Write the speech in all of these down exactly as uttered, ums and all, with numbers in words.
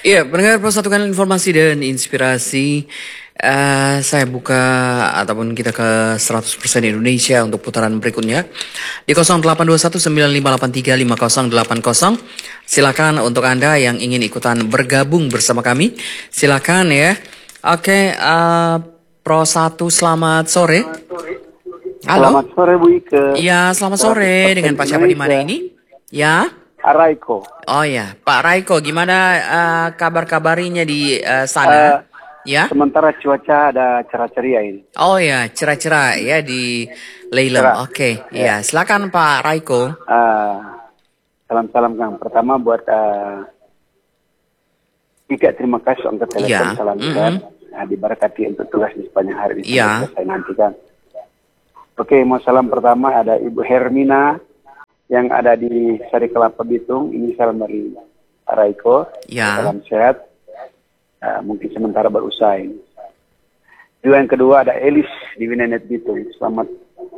Iya, pendengar persatukan informasi dan inspirasi. Eh, saya buka ataupun kita ke seratus persen Indonesia untuk putaran berikutnya di nol delapan dua satu sembilan lima delapan tiga lima nol delapan nol. Silakan untuk Anda yang ingin ikutan bergabung bersama kami. Silakan ya. Oke, eh, Pro satu selamat sore. Halo. Selamat sore Bu Ike. Iya, selamat sore. Dengan Pak siapa di mana ini? Ya. Araiko. Oh ya, Pak Raiko, gimana uh, kabar-kabarinya di uh, sana? Uh, ya. Sementara cuaca ada cerah-ceria ini. Oh ya, cerah-cerah ya di Leilem. Oke, okay. ya. ya. Silakan Pak Raiko. Uh, Salam-salam Kang. Pertama buat uh, Ika, terima kasih untuk telepon ya. Salam mm -hmm. Nah, diberkati untuk tugas di sepanjang hari ini. Ya. Saya nantikan. Oke, mau salam pertama ada Ibu Hermina yang ada di Sari Kelapa Bitung. Ini salam dari Pak Raiko. Ya. Salam sehat. Uh, mungkin sementara berusaha ini. Juga yang kedua ada Elis di Winenet Bitung. Selamat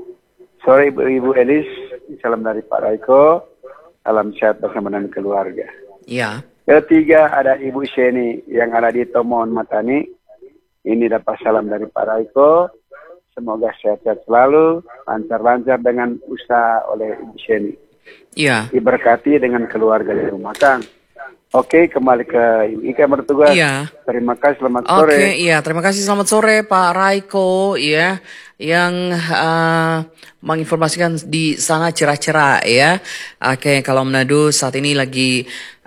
sore Ibu, Ibu Elis. Salam dari Pak Raiko. Salam sehat bersama dengan keluarga. Ya. Ketiga ada Ibu Sheni yang ada di Tomon Matani. Ini dapat salam dari Pak Raiko. Semoga sehat-sehat selalu, lancar-lancar dengan usaha oleh Ibu Sheni. Iya. Diberkati dengan keluarga di rumah Kang. Oke, kembali ke Ibu Ika bertugas. Iya. Terima kasih, selamat sore. Oke, iya, terima kasih, selamat sore Pak Raiko, ya, yang uh, menginformasikan di sana cerah-cerah, ya. Oke, kalau Manado saat ini lagi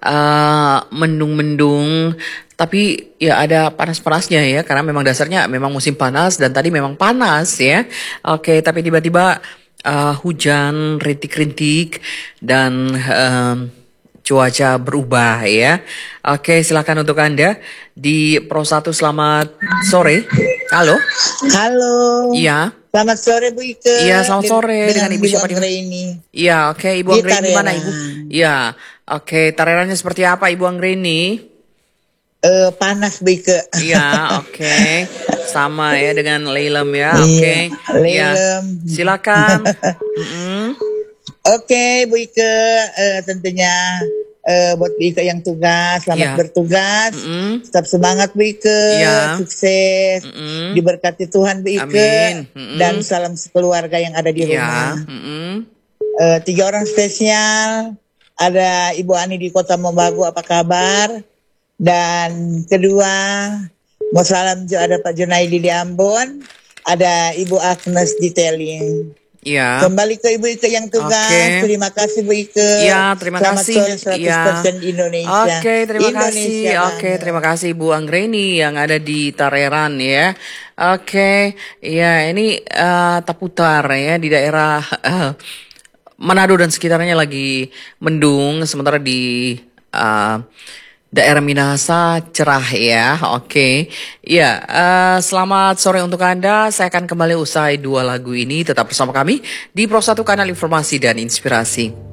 uh, mendung-mendung. Tapi ya ada panas-panasnya ya, karena memang dasarnya memang musim panas dan tadi memang panas ya. Oke, tapi tiba-tiba uh, hujan, rintik-rintik dan um, cuaca berubah ya. Oke, silakan untuk Anda di Pro satu, selamat sore. Halo. Halo. Iya. Selamat sore Bu Ike. Iya, selamat sore. Dengan, dengan Ibu siapa di Anggreni. Iya, oke, Ibu Anggreni di mana Ibu? Iya. Oke, tarerannya seperti apa Ibu Anggreni? Uh, panas Bike. Iya, oke. Okay. Sama ya dengan Leilem ya. Oke. Okay. Leilem. Ya. Silakan. mm -hmm. Oke, okay, Bu Ike, uh, tentunya uh, buat Bu Ike yang tugas, selamat yeah. bertugas. Mm -hmm. Tetap semangat Bu Ike, yeah. sukses. Mm -hmm. Diberkati Tuhan Bu Ike. Mm -hmm. Dan salam sekeluarga yang ada di rumah. Yeah. Mm -hmm. uh, tiga orang spesial. Ada Ibu Ani di Kota Mobagu, apa kabar? Dan kedua, mau salam juga ada Pak Junaidi di Ambon, ada Ibu Agnes di Teling. Ya. Kembali ke Ibu Ike yang tugas. Okay. Terima kasih Bu Ike. Ya, terima Selamat kasih. Selamat sore seratus persen ya. Indonesia. Oke, okay, terima Indonesia kasih. Oke, okay, terima kasih Ibu Anggreni yang ada di Tareran ya. Oke, okay. ya ini uh, Taputar ya di daerah uh, Manado dan sekitarnya lagi mendung, sementara di uh, daerah Minahasa cerah ya, oke. Okay. Ya, uh, selamat sore untuk Anda. Saya akan kembali usai dua lagu ini. Tetap bersama kami di Pro satu Kanal Informasi dan Inspirasi.